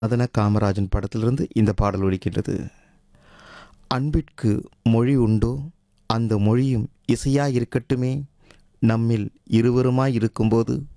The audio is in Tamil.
அதன காமராஜன் படத்திலிருந்து இந்த பாடல் ஒலிக்கின்றது. அன்பிற்கு மொழி உண்டோ, அந்த மொழியும் இசையாய் இருக்கட்டுமே. நம்மில் இருவருமாய் இருக்கும்போது